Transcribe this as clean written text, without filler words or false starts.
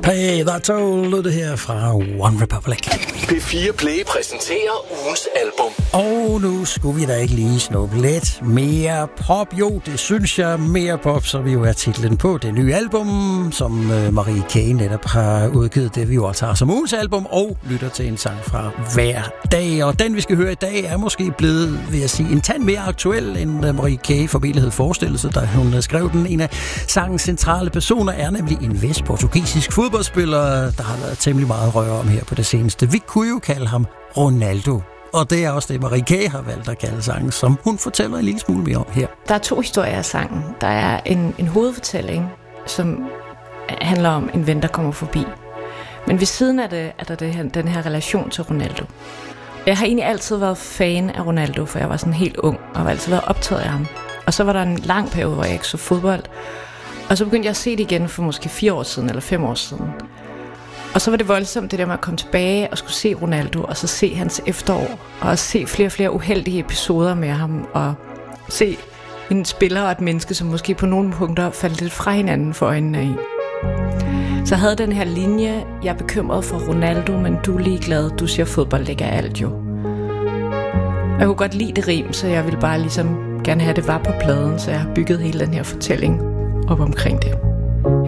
Pay That's All, det her fra One Republic. P4 Play præsenterer ugens album. Og nu skulle vi da ikke lige snuppe lidt mere pop. Jo, det synes jeg, mere pop, så vi jo er titlen på det nye album, som Marie K. netop har udgivet. Det vi jo også har som ugens album, og lytter til en sang fra hver dag. Og den, vi skal høre i dag, er måske blevet, vil jeg sige, en tand mere aktuel, end Marie K. formentlig havde forestillet sig, da hun skrev den. En af sangens centrale personer er nemlig en vestportugisisk fodboldspiller, der har været temmelig meget røre om her på det seneste. Vi kunne jo kalde ham Ronaldo. Og det er også det, Marie K. har valgt at kalde sangen, som hun fortæller en lille smule mere om her. Der er 2 historier af sangen. Der er en hovedfortælling, som handler om en ven, der kommer forbi. Men ved siden af det er der den her relation til Ronaldo. Jeg har egentlig altid været fan af Ronaldo, for jeg var sådan helt ung, og har altid været optaget af ham. Og så var der en lang periode, hvor jeg ikke så fodbold. Og så begyndte jeg at se det igen for måske 4 år siden, eller 5 år siden. Og så var det voldsomt, det der med at komme tilbage og skulle se Ronaldo, og så se hans efterår, og se flere og flere uheldige episoder med ham, og se en spiller og et menneske, som måske på nogle punkter faldt lidt fra hinanden for øjnene af. Så havde den her linje, jeg er bekymret for Ronaldo, men du er ligeglad, du siger fodbold ikke er alt jo. Jeg kunne godt lide det rim, så jeg ville bare ligesom gerne have det var på pladen, så jeg har bygget hele den her fortælling op omkring det.